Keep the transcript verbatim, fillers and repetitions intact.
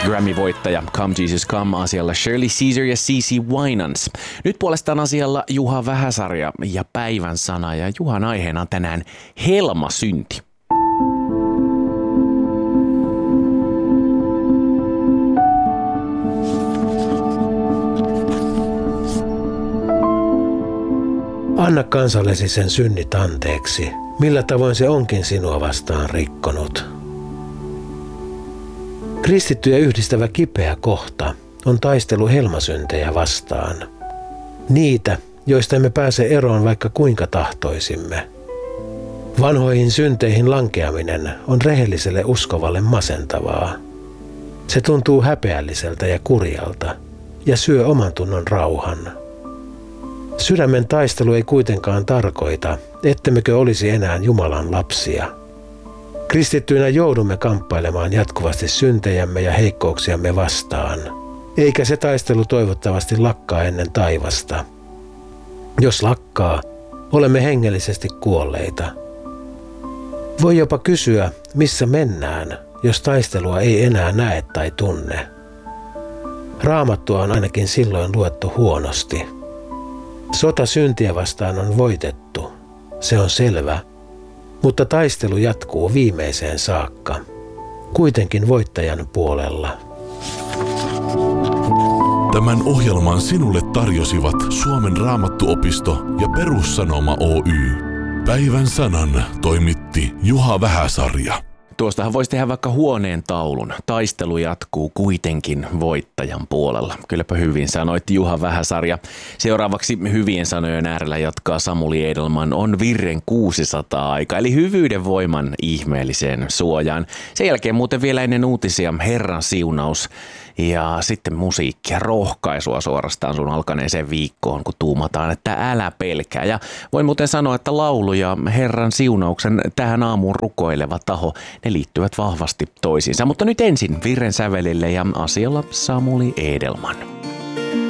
Grammy-voittaja Come Jesus Come asialla Shirley Caesar ja CeCe Winans. Nyt puolestaan asialla Juha Vähäsarja ja päivän sana, ja Juhan aiheena on tänään helmasynti. Anna kansallesi sen synnit anteeksi, millä tavoin se onkin sinua vastaan rikkonut. Kristittyjä yhdistävä kipeä kohta on taistelu helmasyntejä vastaan. Niitä, joista emme pääse eroon vaikka kuinka tahtoisimme. Vanhoihin synteihin lankeaminen on rehelliselle uskovalle masentavaa. Se tuntuu häpeälliseltä ja kurjalta ja syö oman tunnon rauhan. Sydämen taistelu ei kuitenkaan tarkoita, ettemmekö olisi enää Jumalan lapsia. Kristittyinä joudumme kamppailemaan jatkuvasti syntejämme ja heikkouksiamme vastaan, eikä se taistelu toivottavasti lakkaa ennen taivasta. Jos lakkaa, olemme hengellisesti kuolleita. Voi jopa kysyä, missä mennään, jos taistelua ei enää näe tai tunne. Raamattua on ainakin silloin luettu huonosti. Sota syntiä vastaan on voitettu, se on selvä, mutta taistelu jatkuu viimeiseen saakka, kuitenkin voittajan puolella. Tämän ohjelman sinulle tarjosivat Suomen Raamattuopisto ja Perussanoma Oy. Päivän sanan toimitti Juha Vähäsarja. Tuostahan voisi tehdä vaikka huoneen taulun. Taistelu jatkuu kuitenkin voittajan puolella. Kylläpä hyvin sanoit Juha Vähäsarja. Seuraavaksi hyvien sanojen äärellä jatkaa Samuli Edelman On virren kuusisataa aika, eli hyvyyden voiman ihmeelliseen suojaan. Sen jälkeen muuten vielä ennen uutisia Herran siunaus ja sitten musiikkia, rohkaisua suorastaan sun alkaneeseen viikkoon, kun tuumataan, että älä pelkää. Ja voin muuten sanoa, että laulu ja Herran siunauksen tähän aamuun rukoileva taho, ne liittyvät vahvasti toisiinsa. Mutta nyt ensin virren sävelille ja asialla Samuli Edelman.